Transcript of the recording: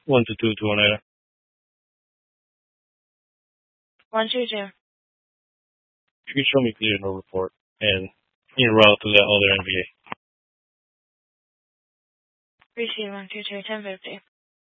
122 later. 122. You can show me clear no report and en route to that other NVA. Receive 122, 1050.